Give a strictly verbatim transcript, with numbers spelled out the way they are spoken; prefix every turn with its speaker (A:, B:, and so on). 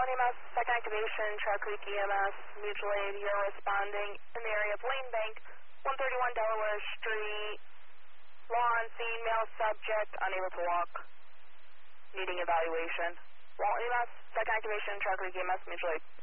A: Walton E M S, second activation, Trout Creek E M S, mutual aid, you're responding in the area of Lane Bank, one thirty-one Delaware Street, law on scene, male subject, unable to walk, needing evaluation. Walton E M S, second activation, Trout Creek E M S, mutual aid.